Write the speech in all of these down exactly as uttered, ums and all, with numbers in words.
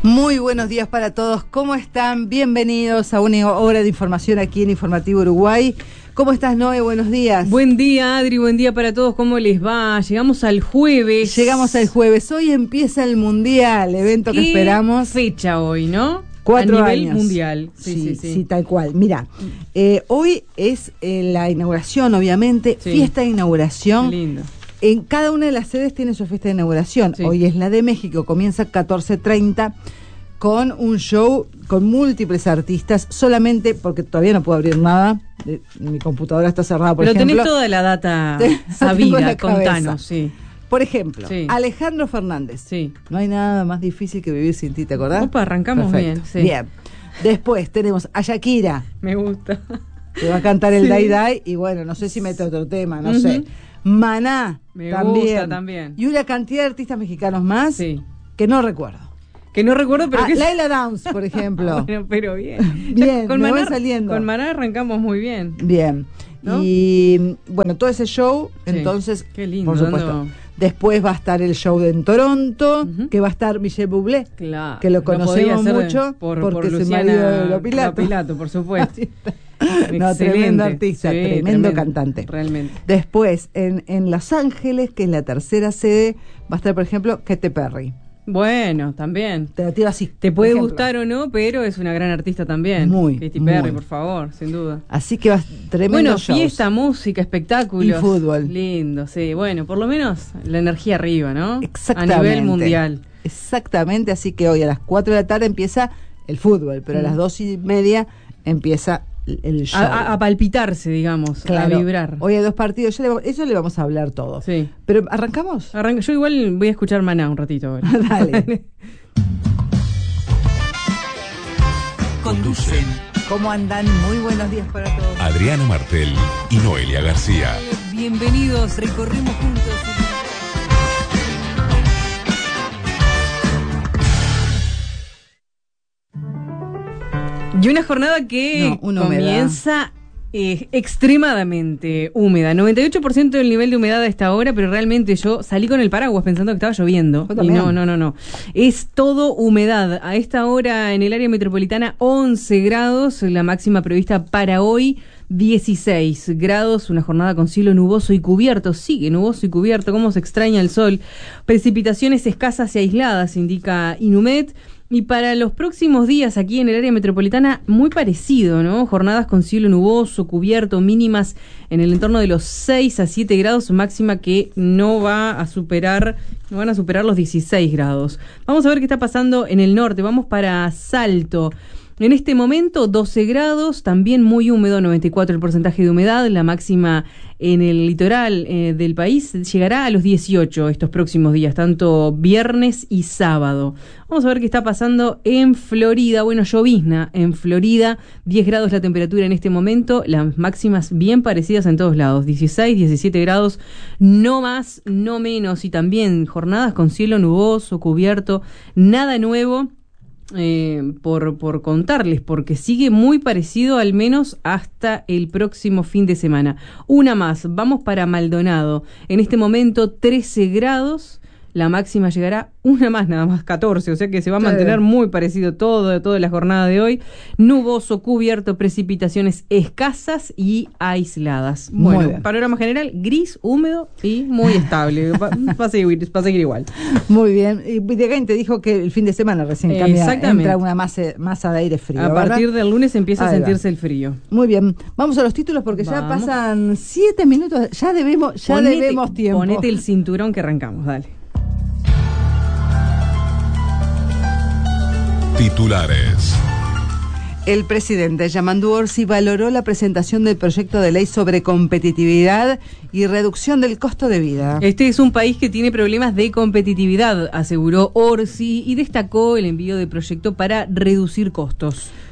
Muy buenos días para todos, ¿cómo están? Bienvenidos a una hora de información aquí en Informativo Uruguay. ¿Cómo estás, Noé? Buenos días. Buen día, Adri, buen día para todos, ¿cómo les va? Llegamos al jueves. Llegamos al jueves, hoy empieza el Mundial, evento que esperamos. Fecha hoy, ¿no? Cuatro a nivel años. mundial. Sí, sí, sí, sí, sí, tal cual. Mira, eh, hoy es eh, la inauguración, obviamente, sí. Fiesta de inauguración. Qué lindo. En cada una de las sedes tiene su fiesta de inauguración. Sí. Hoy es la de México, comienza catorce treinta con un show con múltiples artistas, solamente porque todavía no puedo abrir nada. Mi computadora está cerrada, por Pero ejemplo. Pero tenés toda la data sabida, contanos, sí. Por ejemplo, sí. Alejandro Fernández. Sí. No hay nada más difícil que vivir sin ti, ¿te acordás? Opa, arrancamos Perfecto. bien. Sí. Bien. Después tenemos a Shakira. Me gusta. Que va a cantar el sí. Dai Dai y bueno, no sé si mete otro tema, no uh-huh. sé. Maná. Me también. gusta también. Y una cantidad de artistas mexicanos más sí. que no recuerdo. Que no recuerdo, pero ah, que... Laila Downs, por ejemplo. Bueno, pero bien. Bien, con me Maná, van saliendo. Con Maná arrancamos muy bien. Bien. ¿No? Y bueno, todo ese show, sí. Entonces, qué lindo, por supuesto. Dando... Después va a estar el show de en Toronto, uh-huh. que va a estar Michelle Bublé, claro, que lo conocemos no mucho por, porque por es el Luciana marido de Lo Pilato. Pilato, por supuesto. No, tremendo artista, sí, tremendo, tremendo cantante. Realmente. Después, en, en Los Ángeles, que es la tercera sede, va a estar, por ejemplo, Katy Perry. Bueno, también. Te la tiro así. Te puede gustar o no, pero es una gran artista también. Muy. Katy Perry, muy. por favor, sin duda. Así que va tremendo. Bueno, shows. Fiesta, música, espectáculos. Y fútbol. Lindo, sí. Bueno, por lo menos la energía arriba, ¿no? Exactamente. A nivel mundial. Exactamente, así que hoy a las cuatro de la tarde empieza el fútbol, pero mm. a las dos y media empieza el show. A, a palpitarse, digamos, claro, a vibrar. Hoy hay dos partidos, ya le, eso le vamos a hablar todo. Sí. Pero ¿arrancamos? Arranca, yo igual voy a escuchar Maná un ratito ahora. Dale. Conducen. ¿Cómo andan? Muy buenos días para todos. Adriana Martel y Noelia García. Bienvenidos, recorremos juntos. Y una jornada que no, una comienza eh, extremadamente húmeda. noventa y ocho por ciento del nivel de humedad a esta hora, pero realmente yo salí con el paraguas pensando que estaba lloviendo. Y no, no, no, no. Es todo humedad. A esta hora en el área metropolitana once grados, la máxima prevista para hoy dieciséis grados, una jornada con cielo nuboso y cubierto, sigue nuboso y cubierto, cómo se extraña el sol. Precipitaciones escasas y aisladas, indica Inumet. Y para los próximos días aquí en el área metropolitana, muy parecido, ¿no? Jornadas con cielo nuboso, cubierto, mínimas en el entorno de los seis a siete grados, máxima que no va a superar, no van a superar los dieciséis grados. Vamos a ver qué está pasando en el norte, vamos para Salto. En este momento doce grados, también muy húmedo, noventa y cuatro el porcentaje de humedad, la máxima en el litoral eh, del país llegará a los dieciocho estos próximos días, tanto viernes y sábado. Vamos a ver qué está pasando en Florida, bueno, llovizna en Florida, diez grados la temperatura en este momento, las máximas bien parecidas en todos lados, dieciséis, diecisiete grados, no más, no menos, y también jornadas con cielo nuboso, cubierto, nada nuevo. Eh, por, por contarles, porque sigue muy parecido al menos hasta el próximo fin de semana. Una más, vamos para Maldonado. En este momento trece grados, la máxima llegará una más, nada más catorce, o sea que se va a mantener muy parecido todo, toda la jornada de hoy. Nuboso, cubierto, precipitaciones escasas y aisladas. Muy bueno, bien. Panorama general, gris, húmedo y muy estable. Va, va, a seguir, va a seguir igual. Muy bien. Y Videgain te dijo que el fin de semana recién cambia, entra una masa, masa de aire frío. A ¿verdad? partir del lunes empieza Ahí a sentirse va. el frío. Muy bien. Vamos a los títulos porque Vamos. ya pasan siete minutos. Ya debemos, ya ponete, debemos tiempo. Ponete el cinturón que arrancamos, dale. Titulares. El presidente Yamandu Orsi valoró la presentación del proyecto de ley sobre competitividad y reducción del costo de vida. Este es un país que tiene problemas de competitividad, aseguró Orsi, y destacó el envío de proyecto para reducir costos.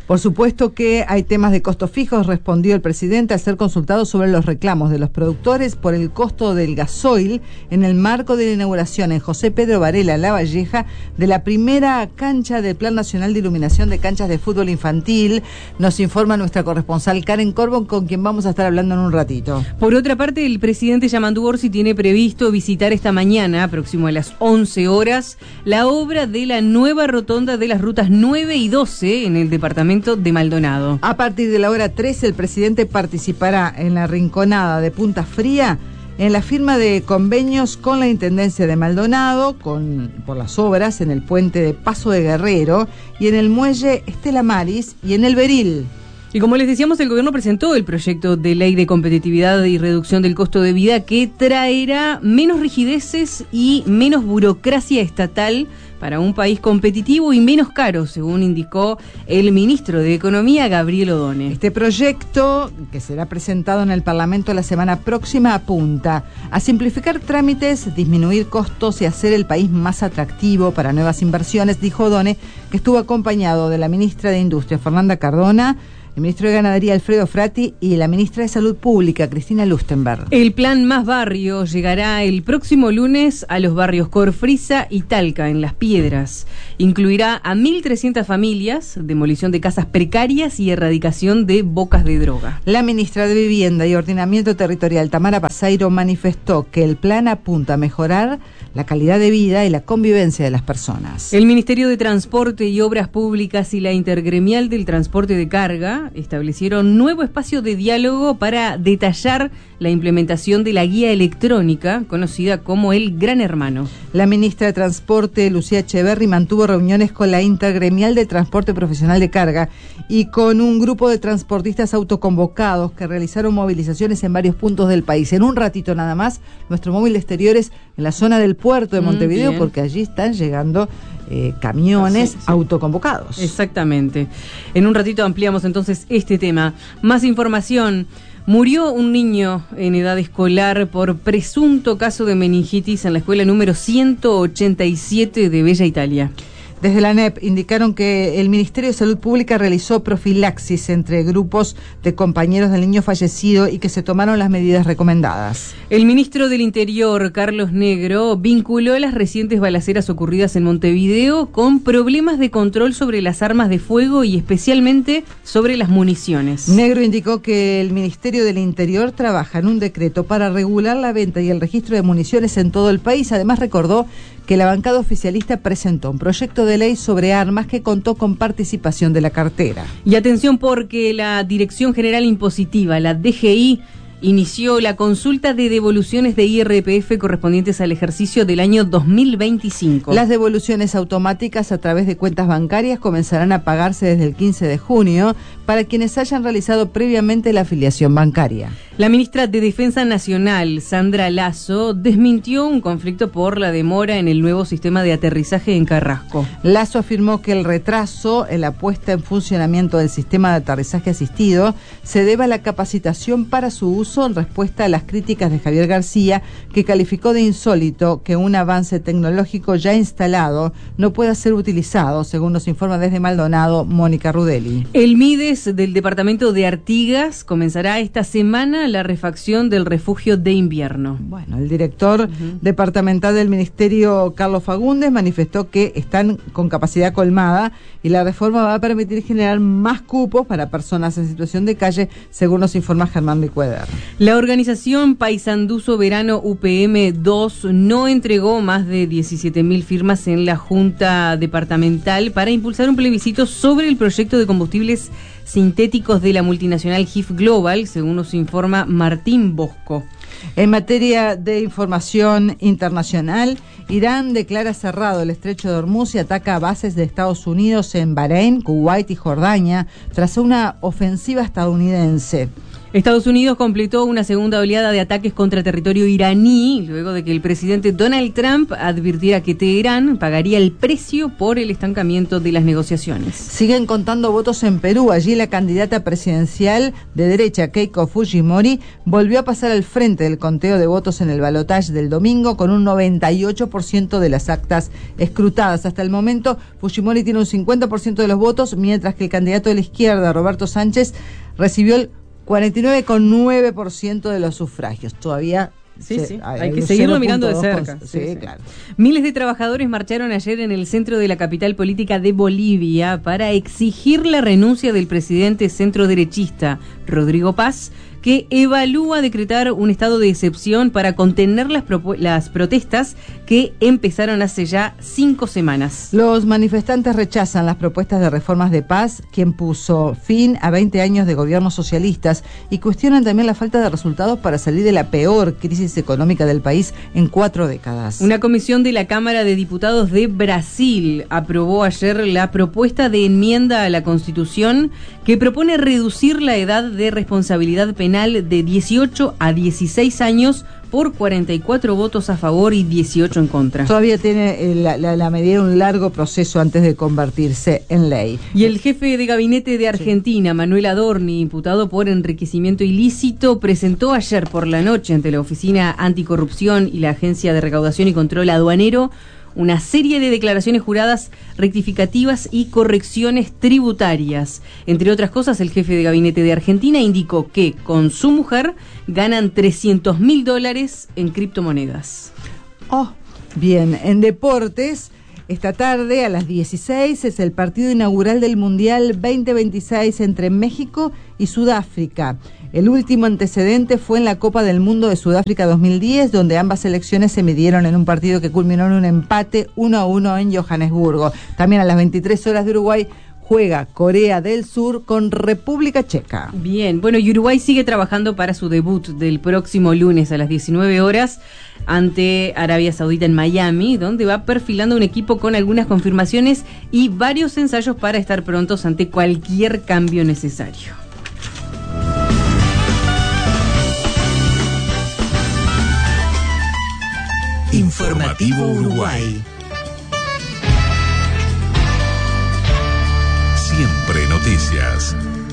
Por supuesto que hay temas de costos fijos, respondió el presidente al ser consultado sobre los reclamos de los productores por el costo del gasoil en el marco de la inauguración en José Pedro Varela, La Valleja, de la primera cancha del Plan Nacional de Iluminación de Canchas de Fútbol Infantil. Nos informa nuestra corresponsal Karen Corbon, con quien vamos a estar hablando en un ratito. Por otra parte, el presidente Yamandu Orsi tiene previsto visitar esta mañana, próximo a las once horas, la obra de la nueva rotonda de las rutas nueve y doce en el departamento de Maldonado. A partir de la hora trece, el presidente participará en la Rinconada de Punta Fría en la firma de convenios con la Intendencia de Maldonado con, por las obras en el puente de Paso de Guerrero y en el muelle Estela Maris y en el Beril. Y como les decíamos, el gobierno presentó el proyecto de ley de competitividad y reducción del costo de vida que traerá menos rigideces y menos burocracia estatal para un país competitivo y menos caro, según indicó el ministro de Economía, Gabriel Odone. Este proyecto, que será presentado en el Parlamento la semana próxima, apunta a simplificar trámites, disminuir costos y hacer el país más atractivo para nuevas inversiones, dijo Odone, que estuvo acompañado de la ministra de Industria, Fernanda Cardona, el ministro de Ganadería, Alfredo Frati, y la ministra de Salud Pública, Cristina Lustenberg. El plan Más Barrio llegará el próximo lunes a los barrios Corfrisa y Talca, en Las Piedras. Incluirá a mil trescientas familias, demolición de casas precarias y erradicación de bocas de droga. La ministra de Vivienda y Ordenamiento Territorial, Tamara Pasairo, manifestó que el plan apunta a mejorar la calidad de vida y la convivencia de las personas. El Ministerio de Transporte y Obras Públicas y la Intergremial del Transporte de Carga establecieron nuevo espacio de diálogo para detallar la implementación de la guía electrónica, conocida como el Gran Hermano. La ministra de Transporte, Lucía Echeverri, mantuvo reuniones con la Intergremial de Transporte Profesional de Carga y con un grupo de transportistas autoconvocados que realizaron movilizaciones en varios puntos del país. En un ratito nada más, nuestro móvil de exteriores en la zona del puerto de Montevideo, mm, porque allí están llegando eh, camiones sí, sí. autoconvocados. Exactamente. En un ratito ampliamos entonces este tema. Más información. Murió un niño en edad escolar por presunto caso de meningitis en la escuela número ciento ochenta y siete de Bella Italia. Desde la A N E P indicaron que el Ministerio de Salud Pública realizó profilaxis entre grupos de compañeros del niño fallecido y que se tomaron las medidas recomendadas. El ministro del Interior, Carlos Negro, vinculó las recientes balaceras ocurridas en Montevideo con problemas de control sobre las armas de fuego y especialmente sobre las municiones. Negro indicó que el Ministerio del Interior trabaja en un decreto para regular la venta y el registro de municiones en todo el país. Además, recordó que la bancada oficialista presentó un proyecto de ley sobre armas que contó con participación de la cartera. Y atención, porque la Dirección General Impositiva, la D G I, inició la consulta de devoluciones de I R P F correspondientes al ejercicio del año dos mil veinticinco. Las devoluciones automáticas a través de cuentas bancarias comenzarán a pagarse desde el quince de junio para quienes hayan realizado previamente la afiliación bancaria. La ministra de Defensa Nacional, Sandra Lasso, desmintió un conflicto por la demora en el nuevo sistema de aterrizaje en Carrasco. Lasso afirmó que el retraso en la puesta en funcionamiento del sistema de aterrizaje asistido se debe a la capacitación para su uso en respuesta a las críticas de Javier García, que calificó de insólito que un avance tecnológico ya instalado no pueda ser utilizado, según nos informa desde Maldonado Mónica Rudelli. El MIDES del departamento de Artigas comenzará esta semana la refacción del refugio de invierno. Bueno, el director uh-huh. departamental del Ministerio, Carlos Fagundes, manifestó que están con capacidad colmada y la reforma va a permitir generar más cupos para personas en situación de calle, según nos informa Germán Bicueder. La organización Paysandú Soberano U P M dos no entregó más de diecisiete mil firmas en la Junta Departamental para impulsar un plebiscito sobre el proyecto de combustibles sintéticos de la multinacional G I F Global, según nos informa Martín Bosco. En materia de información internacional, Irán declara cerrado el estrecho de Hormuz y ataca a bases de Estados Unidos en Bahrein, Kuwait y Jordania tras una ofensiva estadounidense. Estados Unidos completó una segunda oleada de ataques contra territorio iraní, luego de que el presidente Donald Trump advirtiera que Teherán pagaría el precio por el estancamiento de las negociaciones. Siguen contando votos en Perú. Allí la candidata presidencial de derecha, Keiko Fujimori, volvió a pasar al frente del conteo de votos en el balotaje del domingo con un noventa y ocho por ciento de las actas escrutadas. Hasta el momento, Fujimori tiene un cincuenta por ciento de los votos, mientras que el candidato de la izquierda, Roberto Sánchez, recibió el cuarenta y nueve coma nueve por ciento de los sufragios. Todavía sí, se, sí. Hay, hay que seguirlo mirando de cerca. Con, sí, sí, claro. Miles de trabajadores marcharon ayer en el centro de la capital política de Bolivia para exigir la renuncia del presidente centroderechista Rodrigo Paz, que evalúa decretar un estado de excepción para contener las, las protestas que empezaron hace ya cinco semanas. Los manifestantes rechazan las propuestas de reformas de Paz, quien puso fin a veinte años de gobiernos socialistas, y cuestionan también la falta de resultados para salir de la peor crisis económica del país en cuatro décadas. Una comisión de la Cámara de Diputados de Brasil aprobó ayer la propuesta de enmienda a la Constitución que propone reducir la edad de responsabilidad penal de dieciocho a dieciséis años por cuarenta y cuatro votos a favor y dieciocho en contra. Todavía tiene la, la, la medida un largo proceso antes de convertirse en ley. Y el jefe de gabinete de Argentina, sí. Manuel Adorni, imputado por enriquecimiento ilícito, presentó ayer por la noche ante la Oficina Anticorrupción y la Agencia de Recaudación y Control Aduanero una serie de declaraciones juradas rectificativas y correcciones tributarias. Entre otras cosas, el jefe de gabinete de Argentina indicó que con su mujer ganan trescientos mil dólares en criptomonedas. Oh, bien. En deportes, esta tarde a las dieciséis es el partido inaugural del Mundial veinte veintiséis entre México y Sudáfrica. El último antecedente fue en la Copa del Mundo de Sudáfrica dos mil diez, donde ambas selecciones se midieron en un partido que culminó en un empate uno a uno en Johannesburgo. También a las veintitrés horas de Uruguay juega Corea del Sur con República Checa. Bien, bueno, y Uruguay sigue trabajando para su debut del próximo lunes a las diecinueve horas ante Arabia Saudita en Miami, donde va perfilando un equipo con algunas confirmaciones y varios ensayos para estar prontos ante cualquier cambio necesario. Informativo Uruguay. Siempre noticias.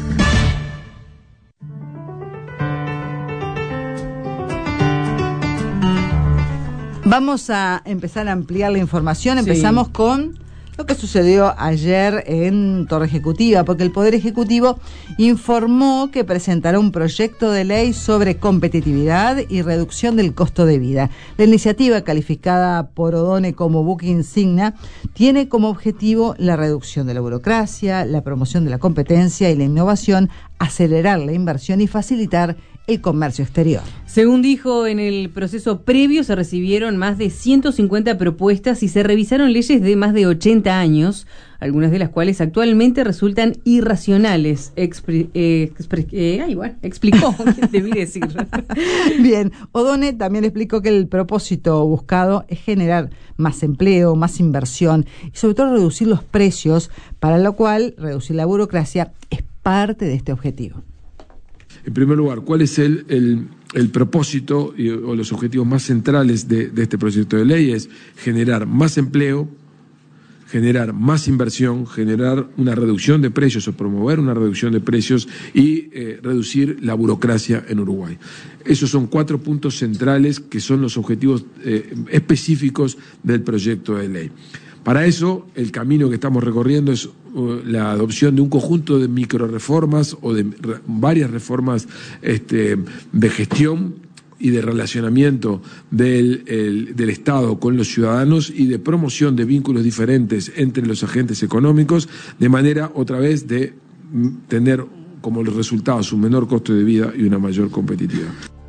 Vamos a empezar a ampliar la información. Empezamos sí. con lo que sucedió ayer en Torre Ejecutiva, porque el Poder Ejecutivo informó que presentará un proyecto de ley sobre competitividad y reducción del costo de vida. La iniciativa, calificada por Odone como buque insignia, tiene como objetivo la reducción de la burocracia, la promoción de la competencia y la innovación, acelerar la inversión y facilitar el comercio exterior. Según dijo, en el proceso previo se recibieron más de ciento cincuenta propuestas y se revisaron leyes de más de ochenta años, algunas de las cuales actualmente resultan irracionales. Expri, eh, expri, eh, ay, bueno, explicó, debí decir. Bien, Odone también explicó que el propósito buscado es generar más empleo, más inversión y sobre todo reducir los precios, para lo cual reducir la burocracia es parte de este objetivo. En primer lugar, ¿cuál es el, el, el propósito y, o los objetivos más centrales de, de este proyecto de ley? Es generar más empleo, generar más inversión, generar una reducción de precios o promover una reducción de precios y eh, reducir la burocracia en Uruguay. Esos son cuatro puntos centrales que son los objetivos eh, específicos del proyecto de ley. Para eso, el camino que estamos recorriendo es uh, la adopción de un conjunto de microreformas o de re, varias reformas este, de gestión y de relacionamiento del, el, del Estado con los ciudadanos y de promoción de vínculos diferentes entre los agentes económicos, de manera, otra vez, de tener como los resultados un menor costo de vida y una mayor competitividad.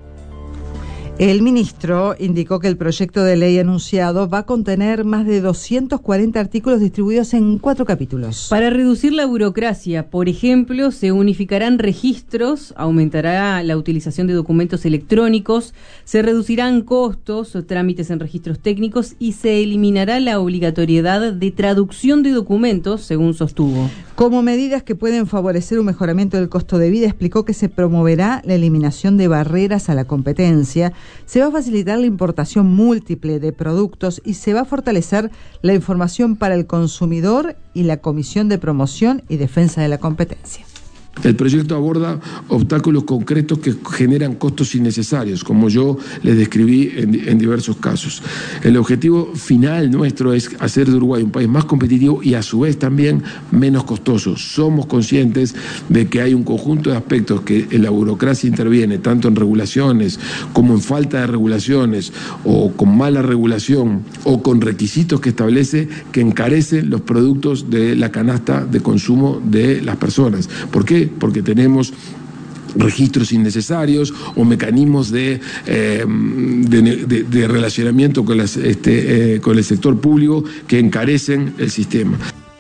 El ministro indicó que el proyecto de ley anunciado va a contener más de doscientos cuarenta artículos distribuidos en cuatro capítulos. Para reducir la burocracia, por ejemplo, se unificarán registros, aumentará la utilización de documentos electrónicos, se reducirán costos, trámites en registros técnicos y se eliminará la obligatoriedad de traducción de documentos, según sostuvo. Como medidas que pueden favorecer un mejoramiento del costo de vida, explicó que se promoverá la eliminación de barreras a la competencia, se va a facilitar la importación múltiple de productos y se va a fortalecer la información para el consumidor y la Comisión de Promoción y Defensa de la Competencia. El proyecto aborda obstáculos concretos que generan costos innecesarios, como yo les describí en, en diversos casos. El objetivo final nuestro es hacer de Uruguay un país más competitivo y a su vez también menos costoso. Somos conscientes de que hay un conjunto de aspectos que la burocracia interviene, tanto en regulaciones como en falta de regulaciones, o con mala regulación, o con requisitos que establece que encarecen los productos de la canasta de consumo de las personas. ¿Por qué? Porque tenemos registros innecesarios o mecanismos de, eh, de, de, de relacionamiento con, las, este, eh, con el sector público que encarecen el sistema.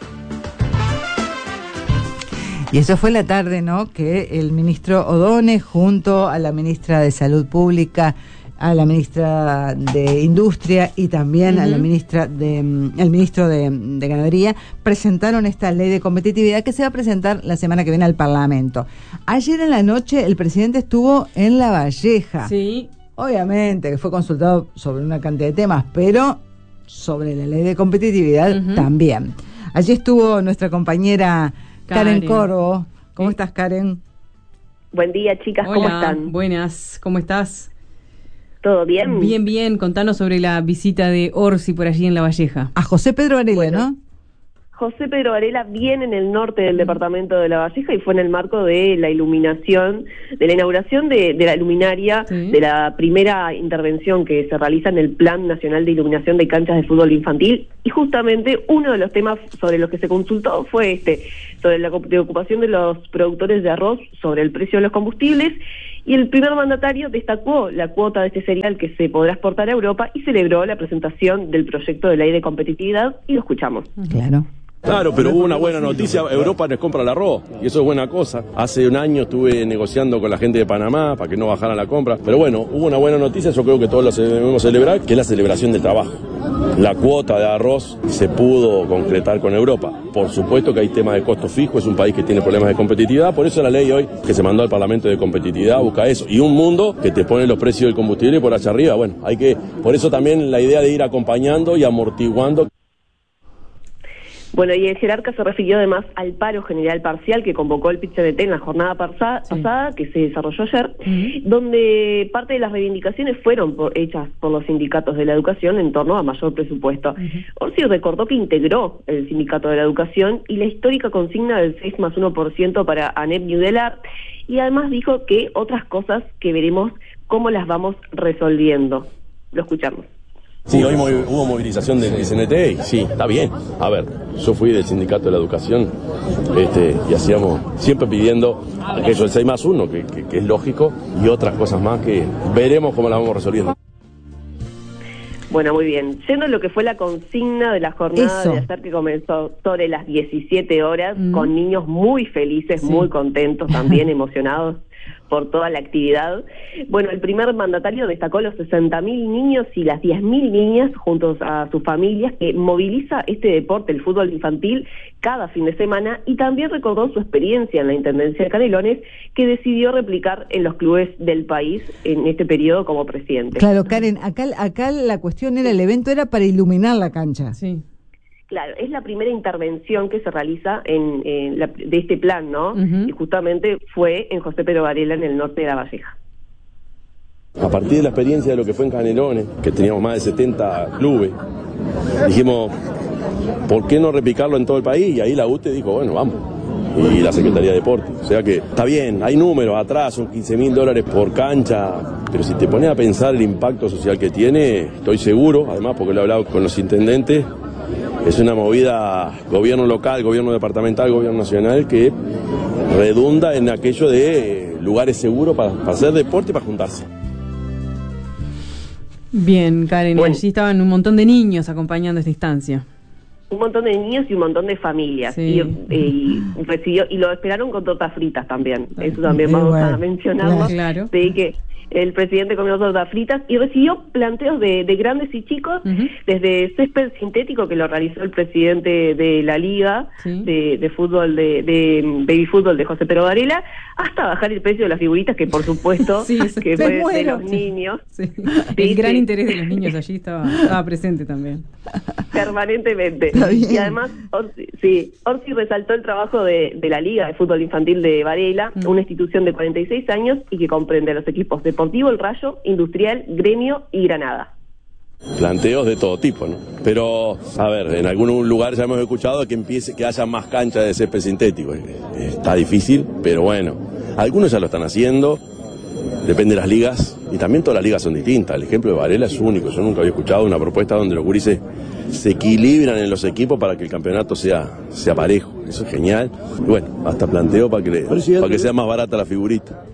Y eso fue la tarde, ¿no?, que el ministro O'Donnell, junto a la ministra de Salud Pública, a la ministra de Industria y también uh-huh. a la ministra de, el ministro de, de Ganadería, presentaron esta ley de competitividad que se va a presentar la semana que viene al Parlamento. Ayer en la noche el presidente estuvo en La Valleja. Sí. Obviamente que fue consultado sobre una cantidad de temas, pero sobre la ley de competitividad uh-huh. también. Allí estuvo nuestra compañera Karen, Karen Corvo. ¿Cómo ¿Sí? estás, Karen? Buen día, chicas. Hola, ¿cómo están? Buenas, ¿cómo estás? ¿Todo bien? Bien, bien. Contanos sobre la visita de Orsi por allí en La Valleja. A José Pedro Varela, bueno, ¿no? José Pedro Varela viene en el norte del departamento de La Valleja y fue en el marco de la iluminación, de la inauguración de, de la luminaria, sí. de la primera intervención que se realiza en el Plan Nacional de Iluminación de Canchas de Fútbol Infantil. Y justamente uno de los temas sobre los que se consultó fue este, sobre la preocupación de los productores de arroz sobre el precio de los combustibles. Y el primer mandatario destacó la cuota de este cereal que se podrá exportar a Europa y celebró la presentación del proyecto de ley de competitividad, y lo escuchamos. Claro. Claro, pero hubo una buena noticia, Europa nos compra el arroz, y eso es buena cosa. Hace un año estuve negociando con la gente de Panamá para que no bajaran la compra, pero bueno, hubo una buena noticia, yo creo que todos lo debemos celebrar, que es la celebración del trabajo. La cuota de arroz se pudo concretar con Europa. Por supuesto que hay temas de costo fijo, es un país que tiene problemas de competitividad, por eso la ley hoy que se mandó al Parlamento de Competitividad busca eso. Y un mundo que te pone los precios del combustible por allá arriba, bueno, hay que, por eso también la idea de ir acompañando y amortiguando. Bueno, y el jerarca se refirió además al paro general parcial que convocó el P I T C N T en la jornada pasada, sí. pasada que se desarrolló ayer, uh-huh. donde parte de las reivindicaciones fueron por, hechas por los sindicatos de la educación en torno a mayor presupuesto. Uh-huh. Orsi recordó que integró el sindicato de la educación y la histórica consigna del seis más uno por ciento para ANEP New Delar, y además dijo que otras cosas que veremos cómo las vamos resolviendo. Lo escuchamos. Sí, hoy movi- hubo movilización del P I C N T y sí, está bien. A ver, yo fui del sindicato de la educación este, y hacíamos siempre pidiendo aquello del seis más uno, que, que, que es lógico, y otras cosas más que veremos cómo las vamos resolviendo. Bueno, muy bien. Yendo a lo que fue la consigna de la jornada Eso. de ayer, que comenzó sobre las diecisiete horas, mm. con niños muy felices, sí. muy contentos, también emocionados por toda la actividad. Bueno, el primer mandatario destacó los sesenta mil niños y las diez mil niñas juntos a sus familias que moviliza este deporte, el fútbol infantil, cada fin de semana, y también recordó su experiencia en la Intendencia de Canelones, que decidió replicar en los clubes del país en este periodo como presidente. Claro, Karen, acá, acá la cuestión era, el evento era para iluminar la cancha. Sí. Claro, es la primera intervención que se realiza en, en la, de este plan, ¿no? Uh-huh. Y justamente fue en José Pedro Varela, en el norte de La Valleja. A partir de la experiencia de lo que fue en Canelones, que teníamos más de setenta clubes, dijimos, ¿por qué no replicarlo en todo el país? Y ahí la U T E dijo, bueno, vamos. Y la Secretaría de Deportes. O sea que está bien, hay números atrás, son quince mil dólares por cancha, pero si te pones a pensar el impacto social que tiene, estoy seguro, además porque lo he hablado con los intendentes, es una movida gobierno local, gobierno departamental, gobierno nacional, que redunda en aquello de lugares seguros para, para hacer deporte y para juntarse. Bien, Karen, bueno, allí estaban un montón de niños acompañando esta instancia. Un montón de niños y un montón de familias. Sí. Y, y, recibió, y lo esperaron con tortas fritas también. Eso también vamos bueno, a mencionarlo. Claro. Sí, que El presidente comió tortas fritas y recibió planteos de, de grandes y chicos, uh-huh. desde césped sintético, que lo realizó el presidente de la Liga sí. de, de fútbol, de, de baby fútbol de José Pedro Varela, hasta bajar el precio de las figuritas, que por supuesto sí, que fue de los niños. Sí. Sí. El sí, gran sí. interés de los niños allí estaba, estaba presente también. Permanentemente. Y además, Orsi, sí, Orsi resaltó el trabajo de, de la Liga de Fútbol Infantil de Varela, uh-huh. una institución de cuarenta y seis años y que comprende a los equipos de Deportivo El Rayo, Industrial, Gremio y Granada. Planteos de todo tipo, ¿no? Pero, a ver, en algún lugar ya hemos escuchado que empiece, que haya más canchas de césped sintético. Está difícil, pero bueno, algunos ya lo están haciendo, depende de las ligas, y también todas las ligas son distintas. El ejemplo de Varela es único, yo nunca había escuchado una propuesta donde los gurises se equilibran en los equipos para que el campeonato sea, sea parejo. Eso es genial. Y bueno, hasta planteo para que, le, para que sea más barata la figurita.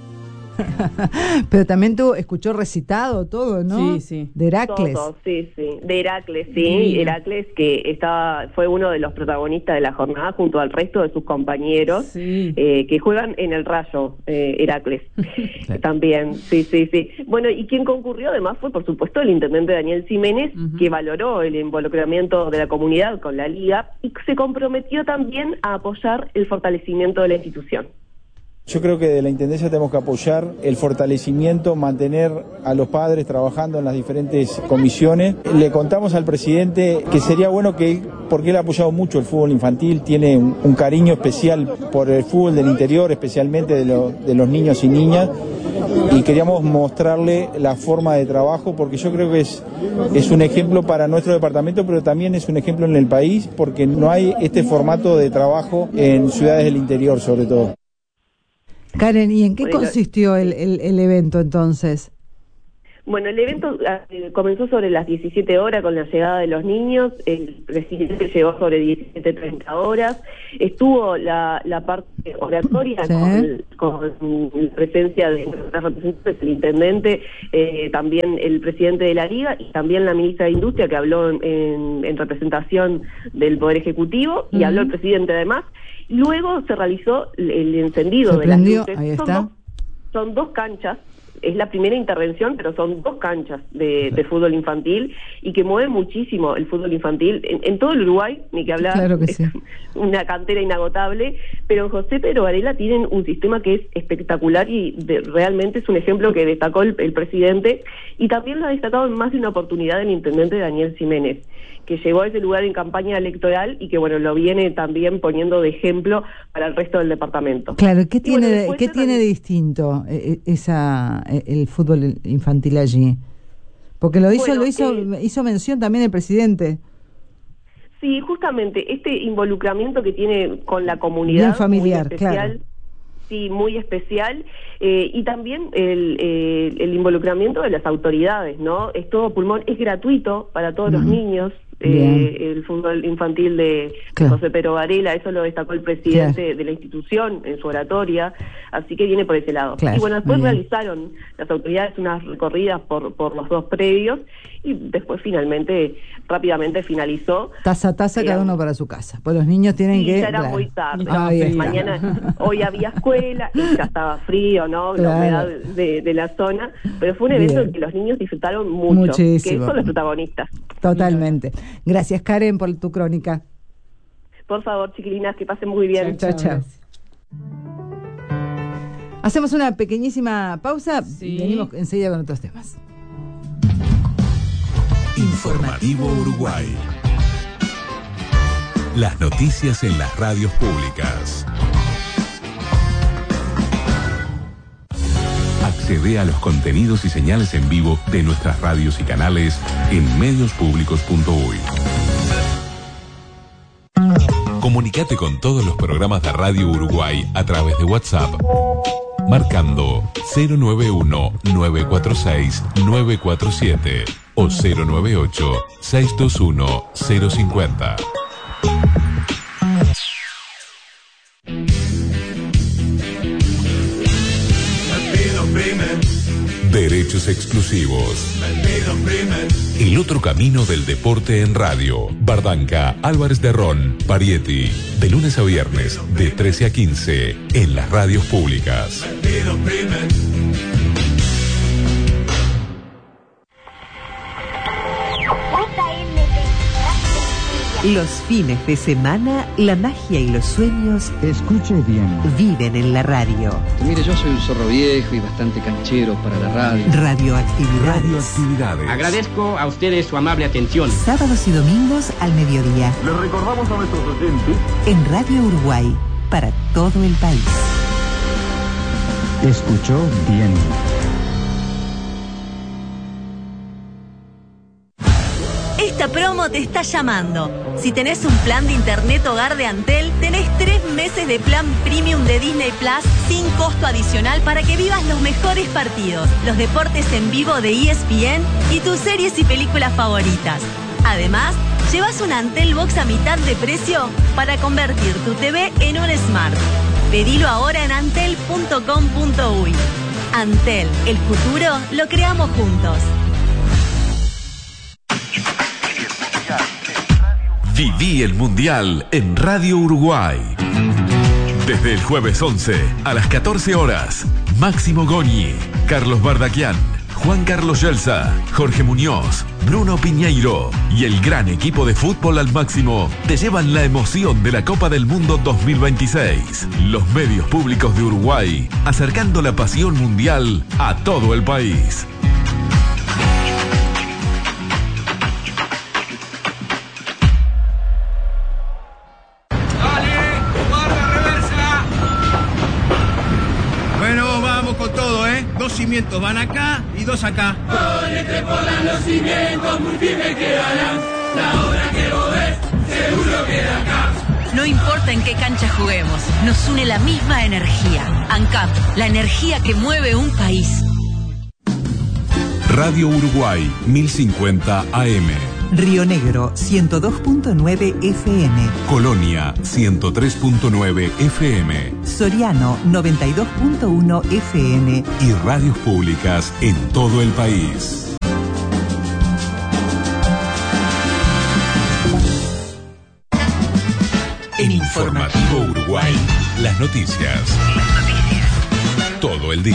Pero también tú escuchó recitado todo, ¿no? Sí, sí. De Heracles. Todo, sí, sí. De Heracles, sí. sí. Heracles, que estaba, fue uno de los protagonistas de la jornada junto al resto de sus compañeros, sí. eh, que juegan en el Rayo, eh, Heracles. Sí. También, sí, sí, sí. Bueno, y quien concurrió además fue, por supuesto, el intendente Daniel Ximénez, uh-huh. que valoró el involucramiento de la comunidad con la Liga y se comprometió también a apoyar el fortalecimiento de la institución. Yo creo que de la Intendencia tenemos que apoyar el fortalecimiento, mantener a los padres trabajando en las diferentes comisiones. Le contamos al presidente que sería bueno que él, porque él ha apoyado mucho el fútbol infantil, tiene un, un cariño especial por el fútbol del interior, especialmente de, lo, de los niños y niñas, y queríamos mostrarle la forma de trabajo, porque yo creo que es, es un ejemplo para nuestro departamento, pero también es un ejemplo en el país, porque no hay este formato de trabajo en ciudades del interior, sobre todo. Karen, ¿y en qué bueno, consistió el, el, el evento entonces? Bueno, el evento eh, comenzó sobre las diecisiete horas con la llegada de los niños, el presidente llegó sobre diecisiete treinta horas, estuvo la, la parte oratoria sí. con, con la presencia de los representantes, el intendente, eh, también el presidente de la Liga y también la ministra de Industria, que habló en, en, en representación del Poder Ejecutivo, y uh-huh. habló el presidente además. Luego se realizó el encendido se de prendió, las luces. Ahí está. Son dos, son dos canchas, es la primera intervención, pero son dos canchas de, de fútbol infantil y que mueve muchísimo el fútbol infantil en, en todo el Uruguay, ni que hablar, claro que es sí. una cantera inagotable, pero en José Pedro Varela tienen un sistema que es espectacular y de, realmente es un ejemplo que destacó el, el presidente, y también lo ha destacado en más de una oportunidad el intendente Daniel Ximénez, que llegó a ese lugar en campaña electoral y que, bueno, lo viene también poniendo de ejemplo para el resto del departamento. Claro, ¿qué tiene, bueno, de, ¿qué tiene de distinto eh, esa el fútbol infantil allí? Porque lo hizo, bueno, lo hizo, eh, hizo mención también el presidente. Sí, justamente, este involucramiento que tiene con la comunidad. Bien familiar, muy especial, claro. Sí, muy especial, eh, y también el, eh, el involucramiento de las autoridades, ¿no? Es todo pulmón, es gratuito para todos uh-huh. los niños. Eh, el fútbol infantil de claro. José Pedro Varela, eso lo destacó el presidente claro. de la institución en su oratoria, así que viene por ese lado. Claro. Y bueno, después realizaron las autoridades unas recorridas por, por los dos predios y después finalmente, rápidamente finalizó. Taza a taza, cada uno para su casa, pues los niños tienen sí, que... ya era claro. muy tarde, ah, mañana, hoy había escuela, y ya estaba frío, ¿no? Claro. La humedad de, de la zona, pero fue un evento bien. En que los niños disfrutaron mucho, muchísimo. Que son los protagonistas. Totalmente. Gracias, Karen, por tu crónica. Por favor, chiquilinas, que pasen muy bien. Chao, chao. Hacemos una pequeñísima pausa sí. y venimos enseguida con otros temas. Informativo Uruguay. Las noticias en las radios públicas. Accede a los contenidos y señales en vivo de nuestras radios y canales en medios públicos punto uy. Comunicate con todos los programas de Radio Uruguay a través de WhatsApp, marcando cero nueve uno, nueve cuatro seis, nueve cuatro siete o cero nueve ocho, seis dos uno, cero cinco cero. Derechos exclusivos. El otro camino del deporte en radio. Bardanca, Álvarez de Ron, Parietti. De lunes a viernes, de trece a quince, en las radios públicas. Los fines de semana, la magia y los sueños, escuche bien, viven en la radio. Mire, yo soy un zorro viejo y bastante canchero para la radio. Radioactividades. Radioactividades. Agradezco a ustedes su amable atención. Sábados y domingos al mediodía. Les recordamos a nuestros oyentes. En Radio Uruguay, para todo el país. Escuchó bien. Esta promo te está llamando. Si tenés un plan de internet hogar de Antel, tenés tres meses de plan premium de Disney Plus sin costo adicional para que vivas los mejores partidos, los deportes en vivo de E S P N y tus series y películas favoritas. Además, llevas un Antel Box a mitad de precio para convertir tu T V en un Smart. Pedilo ahora en antel punto com punto uy. Antel, el futuro lo creamos juntos. Viví el Mundial en Radio Uruguay. Desde el jueves once a las catorce horas, Máximo Goñi, Carlos Bardaquian, Juan Carlos Yelsa, Jorge Muñoz, Bruno Piñeiro y el gran equipo de Fútbol al Máximo te llevan la emoción de la Copa del Mundo dos mil veintiséis. Los medios públicos de Uruguay, acercando la pasión mundial a todo el país. Dos cimientos van acá y dos acá. Ponete por los cimientos muy firme quedarán. La obra que vos ves, seguro queda acá. No importa en qué cancha juguemos, nos une la misma energía. ANCAP, la energía que mueve un país. Radio Uruguay, mil cincuenta A M. Río Negro, ciento dos punto nueve F M. Colonia, ciento tres punto nueve F M. Soriano, noventa y dos punto uno F M. Y radios públicas en todo el país. En Informativo Uruguay, las noticias. Las noticias. Todo el día.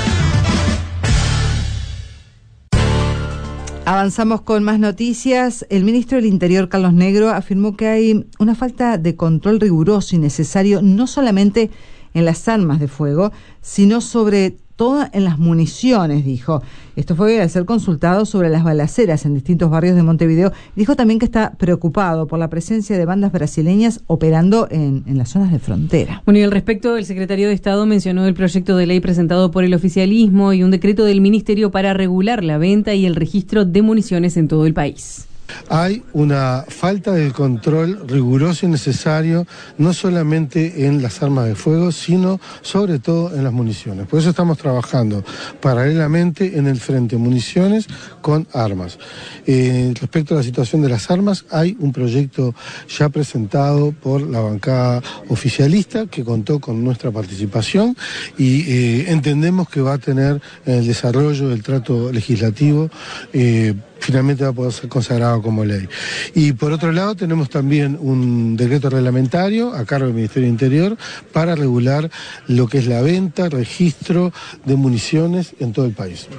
Avanzamos con más noticias. El ministro del Interior, Carlos Negro, afirmó que hay una falta de control riguroso y necesario no solamente en las armas de fuego, sino sobre todo en las municiones, dijo. Esto fue al ser consultado sobre las balaceras en distintos barrios de Montevideo. Dijo también que está preocupado por la presencia de bandas brasileñas operando en, en las zonas de frontera. Bueno, y al respecto, el secretario de Estado mencionó el proyecto de ley presentado por el oficialismo y un decreto del Ministerio para regular la venta y el registro de municiones en todo el país. Hay una falta de control riguroso y necesario, no solamente en las armas de fuego, sino sobre todo en las municiones. Por eso estamos trabajando paralelamente en el frente municiones con armas. Eh, respecto a la situación de las armas, hay un proyecto ya presentado por la bancada oficialista que contó con nuestra participación y eh, entendemos que va a tener en el desarrollo del trato legislativo eh, finalmente va a poder ser consagrado como ley. Y por otro lado tenemos también un decreto reglamentario a cargo del Ministerio del Interior para regular lo que es la venta, registro de municiones en todo el país.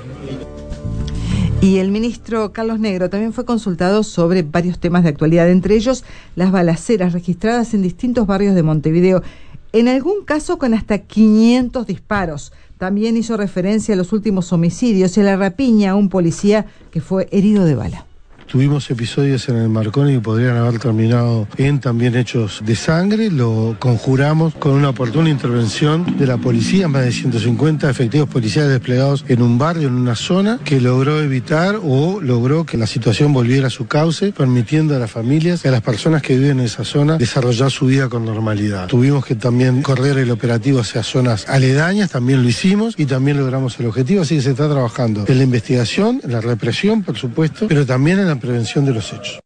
Y el ministro Carlos Negro también fue consultado sobre varios temas de actualidad, entre ellos las balaceras registradas en distintos barrios de Montevideo, en algún caso con hasta quinientos disparos. También hizo referencia a los últimos homicidios y a la rapiña a un policía que fue herido de bala. Tuvimos episodios en el Marconi que podrían haber terminado en también hechos de sangre. Lo conjuramos con una oportuna intervención de la policía, más de ciento cincuenta efectivos policiales desplegados en un barrio, en una zona, que logró evitar o logró que la situación volviera a su cauce, permitiendo a las familias y a las personas que viven en esa zona desarrollar su vida con normalidad. Tuvimos que también correr el operativo hacia zonas aledañas, también lo hicimos y también logramos el objetivo, así que se está trabajando en la investigación, en la represión, por supuesto, pero también en la prevención de los hechos.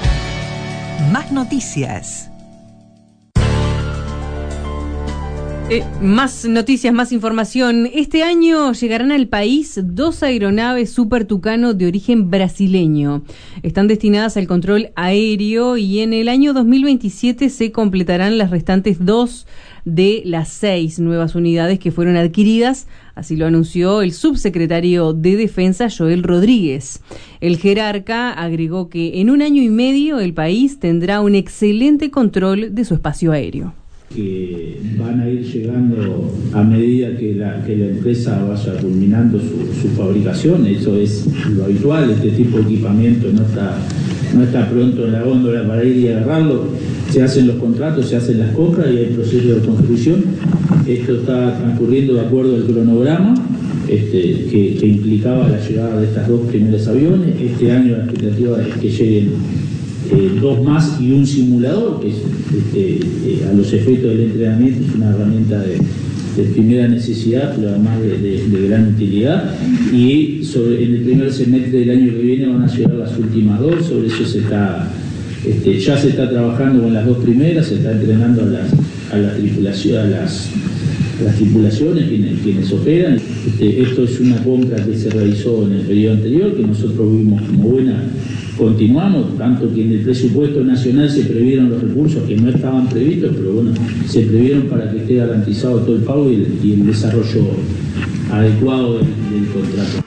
Más noticias. Eh, más noticias, más información. Este año llegarán al país dos aeronaves Super Tucano de origen brasileño. Están destinadas al control aéreo y en el año dos mil veintisiete se completarán las restantes dos de las seis nuevas unidades que fueron adquiridas. Así lo anunció el subsecretario de Defensa, Joel Rodríguez. El jerarca agregó que en un año y medio el país tendrá un excelente control de su espacio aéreo. Que van a ir llegando a medida que la, que la empresa vaya culminando su, su fabricación. Eso es lo habitual. Este tipo de equipamiento no está, no está pronto en la góndola para ir y agarrarlo. Se hacen los contratos, se hacen las compras y hay proceso de construcción. Esto está transcurriendo de acuerdo al cronograma este, que, que implicaba la llegada de estas dos primeros aviones. Este año la expectativa es que lleguen Eh, dos más y un simulador, que es, este, eh, a los efectos del entrenamiento es una herramienta de, de primera necesidad, pero además de, de, de gran utilidad. Y sobre, en el primer semestre del año que viene van a llegar las últimas dos. Sobre eso se está, este, ya se está trabajando con las dos primeras, se está entrenando a las, a las tripulaciones, a las, a las tripulaciones quienes, quienes operan. Este, esto es una compra que se realizó en el periodo anterior, que nosotros vimos como buena. Continuamos, tanto que en el presupuesto nacional se previeron los recursos que no estaban previstos, pero bueno, se previeron para que esté garantizado todo el pago y el, y el desarrollo adecuado del, del contrato.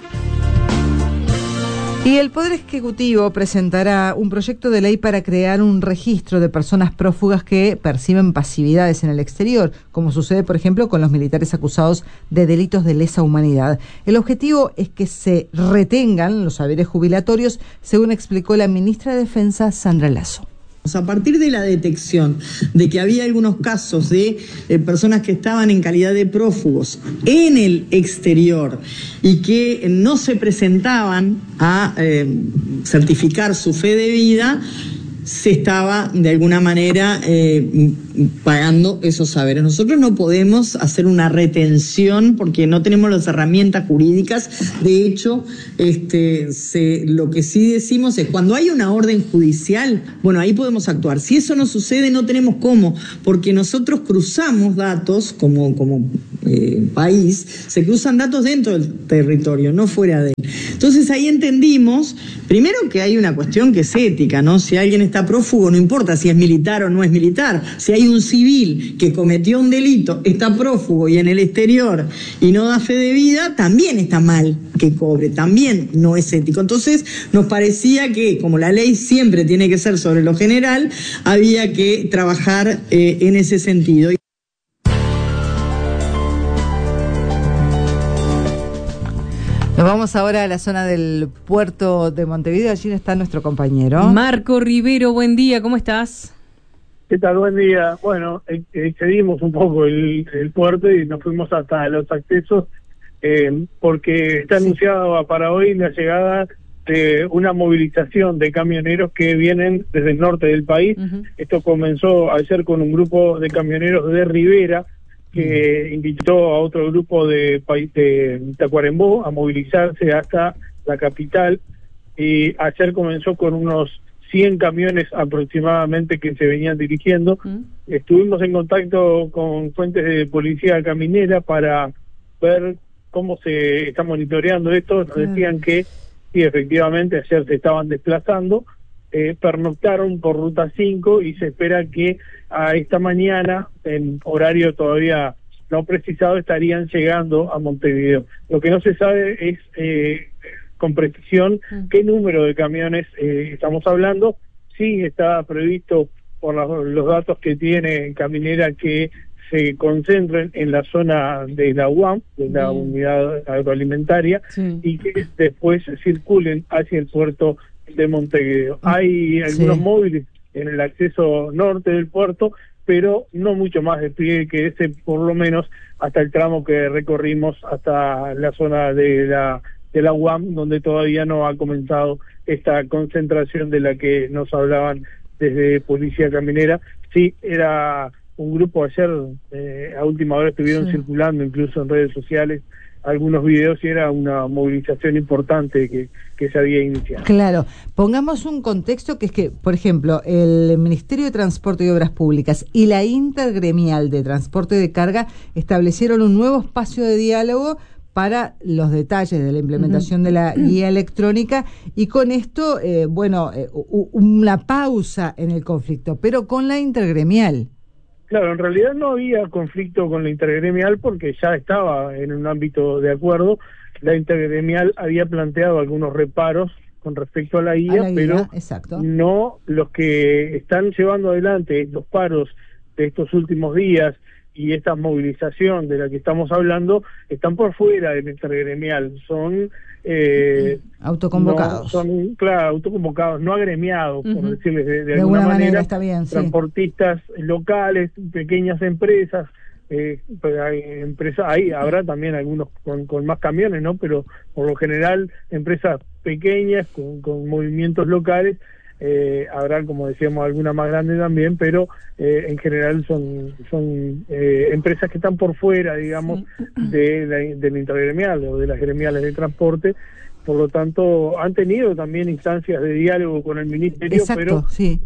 Y el Poder Ejecutivo presentará un proyecto de ley para crear un registro de personas prófugas que perciben pasividades en el exterior, como sucede, por ejemplo, con los militares acusados de delitos de lesa humanidad. El objetivo es que se retengan los haberes jubilatorios, según explicó la ministra de Defensa, Sandra Lasso. A partir de la detección de que había algunos casos de eh, personas que estaban en calidad de prófugos en el exterior y que no se presentaban a eh, certificar su fe de vida, se estaba de alguna manera eh, pagando esos saberes. Nosotros no podemos hacer una retención porque no tenemos las herramientas jurídicas. De hecho, este, se, lo que sí decimos es cuando hay una orden judicial, bueno, ahí podemos actuar. Si eso no sucede, no tenemos cómo, porque nosotros cruzamos datos como, como eh, país, se cruzan datos dentro del territorio, no fuera de él. Entonces ahí entendimos, primero que hay una cuestión que es ética, ¿no? Si alguien está prófugo, no importa si es militar o no es militar. Si hay un civil que cometió un delito, está prófugo y en el exterior y no da fe de vida, también está mal que cobre, también no es ético. Entonces nos parecía que, como la ley siempre tiene que ser sobre lo general, había que trabajar eh, en ese sentido. Nos vamos ahora a la zona del puerto de Montevideo. Allí está nuestro compañero Marco Rivero. Buen día, ¿cómo estás? ¿Qué tal? Buen día. Bueno, excedimos un poco el, el puerto y nos fuimos hasta los accesos eh, porque está anunciado para hoy la llegada de una movilización de camioneros que vienen desde el norte del país. Uh-huh. Esto comenzó ayer con un grupo de camioneros de Rivera que invitó a otro grupo de, de Tacuarembó a movilizarse hasta la capital, y ayer comenzó con unos cien camiones aproximadamente que se venían dirigiendo. Mm. Estuvimos en contacto con fuentes de policía caminera para ver cómo se está monitoreando esto. Nos decían que sí, efectivamente ayer se estaban desplazando, eh, pernoctaron por Ruta cinco y se espera que a esta mañana, en horario todavía no precisado, estarían llegando a Montevideo. Lo que no se sabe es eh, con precisión mm. qué número de camiones eh, estamos hablando. Sí está previsto por la, los datos que tiene Caminera que se concentren en la zona de la U A M, de la mm. unidad agroalimentaria, sí. y que después circulen hacia el puerto de Montevideo. Hay algunos sí. móviles en el acceso norte del puerto, pero no mucho más despliegue que ese, por lo menos hasta el tramo que recorrimos hasta la zona de la de la U A M, donde todavía no ha comenzado esta concentración de la que nos hablaban desde Policía Caminera. Sí, era un grupo ayer, eh, a última hora estuvieron sí. circulando incluso en redes sociales algunos videos y era una movilización importante que, que se había iniciado. Claro, pongamos un contexto que es que, por ejemplo, el Ministerio de Transporte y Obras Públicas y la Intergremial de Transporte de Carga establecieron un nuevo espacio de diálogo para los detalles de la implementación uh-huh. de la guía electrónica y con esto, eh, bueno, eh, una pausa en el conflicto, pero con la intergremial. Claro, en realidad no había conflicto con la intergremial porque ya estaba en un ámbito de acuerdo. La intergremial había planteado algunos reparos con respecto a la guía, a la guía pero exacto. no los que están llevando adelante estos paros de estos últimos días y esta movilización de la que estamos hablando están por fuera del intergremial, son eh, autoconvocados, no, son claro autoconvocados, no agremiados, uh-huh. por decirles de, de, de alguna, alguna manera, manera, está bien, transportistas sí. locales, pequeñas empresas, eh, hay empresas, ahí habrá también algunos con, con más camiones, ¿no? Pero por lo general empresas pequeñas con, con movimientos locales. Eh, habrá, como decíamos, alguna más grande también, pero eh, en general son son eh, empresas que están por fuera, digamos, sí. de, de, del intergremial o de las gremiales de transporte. Por lo tanto, han tenido también instancias de diálogo con el ministerio, Exacto, pero sí.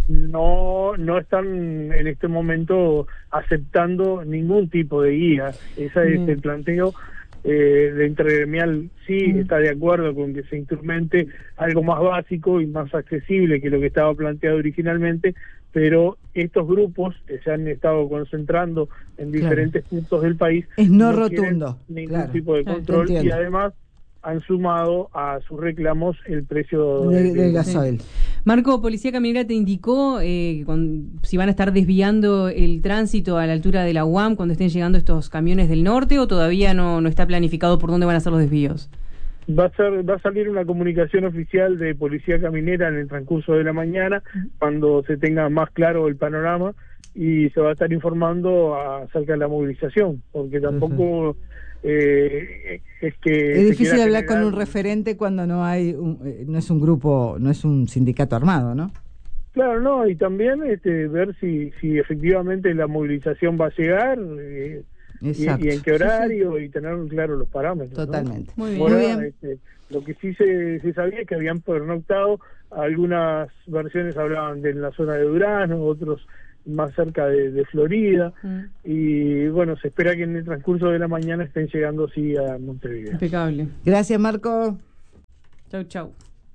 no no están en este momento aceptando ningún tipo de guía. Ese es mm. el planteo. Eh, la intergremial sí mm. está de acuerdo con que se instrumente algo más básico y más accesible que lo que estaba planteado originalmente, pero estos grupos que se han estado concentrando en diferentes claro. puntos del país es no, no rotundo ningún claro. tipo de control y además han sumado a sus reclamos el precio del de, de gasoil. Sí. Marco, Policía Caminera te indicó eh, con, si van a estar desviando el tránsito a la altura de la U A M cuando estén llegando estos camiones del norte, o todavía no, no está planificado por dónde van a ser los desvíos. Va a ser, va a salir una comunicación oficial de Policía Caminera en el transcurso de la mañana, uh-huh. cuando se tenga más claro el panorama, y se va a estar informando acerca de la movilización, porque tampoco uh-huh. eh, es que es difícil hablar generar... con un referente cuando no hay un, no es un grupo, no es un sindicato armado, ¿no? Claro, no, y también este, ver si si efectivamente la movilización va a llegar eh, y, y en qué horario, sí, sí. y tener claro los parámetros. Totalmente. ¿no? Muy bien. Ahora, Muy bien. Este, lo que sí se, se sabía es que habían pernoctado, algunas versiones hablaban de en la zona de Durazno, otros más cerca de, de Florida, mm. y bueno, se espera que en el transcurso de la mañana estén llegando sí a Montevideo. Impecable. Gracias, Marco. Chau, chau.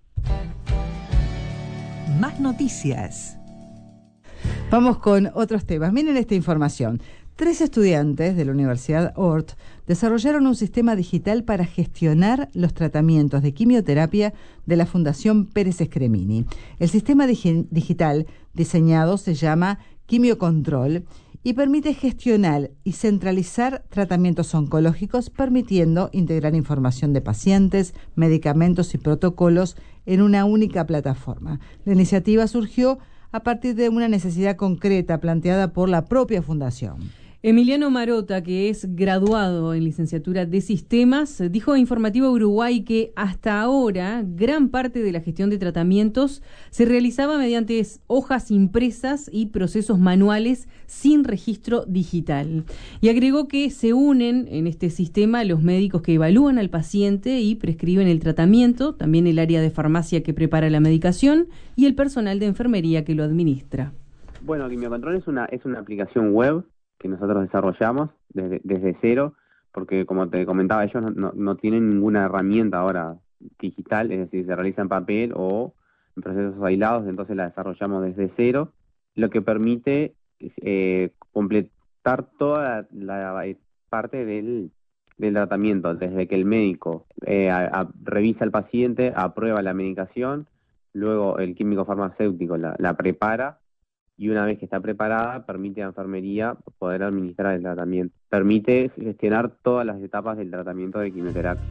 Más noticias. Vamos con otros temas. Miren esta información. Tres estudiantes de la Universidad Ort desarrollaron un sistema digital para gestionar los tratamientos de quimioterapia de la Fundación Pérez Scremini. El sistema digi- digital diseñado se llama Quimiocontrol y permite gestionar y centralizar tratamientos oncológicos, permitiendo integrar información de pacientes, medicamentos y protocolos en una única plataforma. La iniciativa surgió a partir de una necesidad concreta planteada por la propia fundación. Emiliano Marota, que es graduado en licenciatura de Sistemas, dijo a Informativo Uruguay que hasta ahora gran parte de la gestión de tratamientos se realizaba mediante hojas impresas y procesos manuales sin registro digital. Y agregó que se unen en este sistema los médicos que evalúan al paciente y prescriben el tratamiento, también el área de farmacia que prepara la medicación y el personal de enfermería que lo administra. Bueno, Quimiocontrol es una, es una aplicación web que nosotros desarrollamos desde, desde cero, porque como te comentaba, ellos no, no, no tienen ninguna herramienta ahora digital, es decir, se realiza en papel o en procesos aislados, entonces la desarrollamos desde cero, lo que permite eh, completar toda la, la parte del, del tratamiento, desde que el médico eh, a, a, revisa al paciente, aprueba la medicación, luego el químico farmacéutico la, la prepara, y una vez que está preparada, permite a la enfermería poder administrar el tratamiento. Permite gestionar todas las etapas del tratamiento de quimioterapia.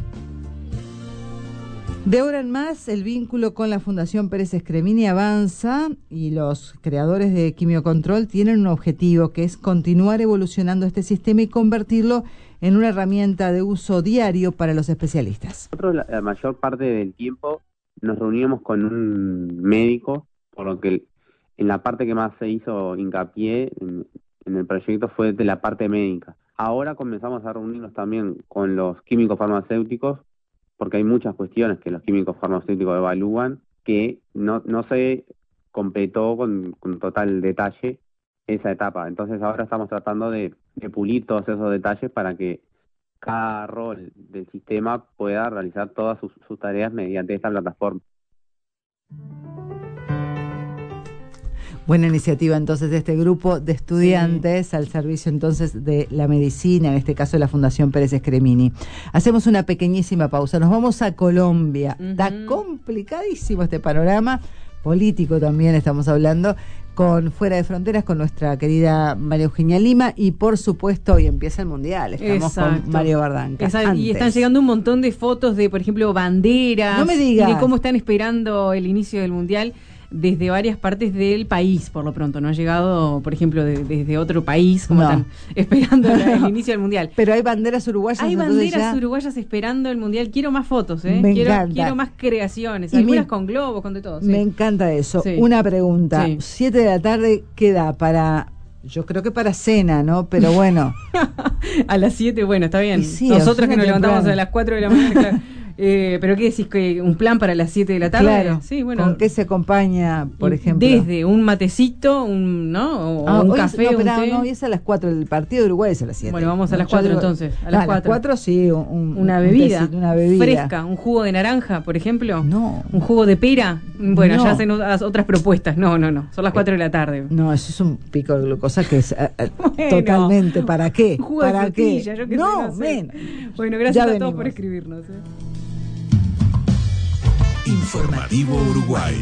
De ahora en más, el vínculo con la Fundación Pérez Scremini avanza y los creadores de Quimiocontrol tienen un objetivo, que es continuar evolucionando este sistema y convertirlo en una herramienta de uso diario para los especialistas. Nosotros la, la mayor parte del tiempo nos reuníamos con un médico, por lo que el, en la parte que más se hizo hincapié en, en el proyecto fue de la parte médica. Ahora comenzamos a reunirnos también con los químicos farmacéuticos, porque hay muchas cuestiones que los químicos farmacéuticos evalúan que no, no se completó con, con total detalle esa etapa. Entonces ahora estamos tratando de, de pulir todos esos detalles para que cada rol del sistema pueda realizar todas sus, sus tareas mediante esta plataforma. Buena iniciativa entonces de este grupo de estudiantes sí. al servicio entonces de la medicina, en este caso de la Fundación Pérez Scremini. Hacemos una pequeñísima pausa, nos vamos a Colombia. Uh-huh. Está complicadísimo este panorama, político también estamos hablando, con Fuera de Fronteras, con nuestra querida María Eugenia Lima, y por supuesto hoy empieza el Mundial, estamos Exacto. con Mario Bardanca. Exacto. Y están llegando un montón de fotos de, por ejemplo, banderas, no me digas. Y de cómo están esperando el inicio del Mundial desde varias partes del país, por lo pronto. No ha llegado, por ejemplo, de, desde otro país, como no. están esperando el inicio del Mundial. Pero hay banderas uruguayas. Hay banderas ya... uruguayas esperando el Mundial. Quiero más fotos, ¿eh? Me quiero, encanta. quiero más creaciones, y algunas me... con globos, con de todo. Sí. Me encanta eso. Sí. Una pregunta. Sí. Siete de la tarde queda para... Yo creo que para cena, ¿no? Pero bueno. A las siete, bueno, está bien. Sí, nosotros que nos temprano. levantamos a las cuatro de la mañana, claro. Eh, ¿Pero qué decís? ¿Que un plan para las siete de la tarde? Claro. Sí, bueno. ¿Con qué se acompaña, por ejemplo? Desde un matecito, un, ¿no? O ah, un hoy café, es, no, un pero té. No, hoy es a las cuatro, el partido de Uruguay es a las siete. Bueno, vamos a las no, cuatro digo, entonces. A las, a las cuatro. cuatro sí, un, una, un bebida, tecito, una bebida fresca, un jugo de naranja, por ejemplo. No. Un jugo de pera. Bueno, no. ya hacen otras propuestas. No, no, no. Son las cuatro de la tarde. No, eso es un pico de glucosa que es uh, uh, bueno, totalmente. ¿Para qué? Un jugo ¿Para de frutilla, qué? yo que No, sé, no ven. Sé. Bueno, gracias ya a venimos. todos por escribirnos. ¿eh? Informativo Uruguay.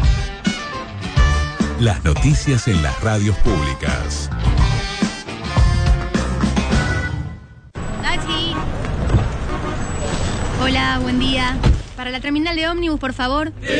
Las noticias en las radios públicas. Taxi. Hola, buen día. Para la terminal de ómnibus, por favor.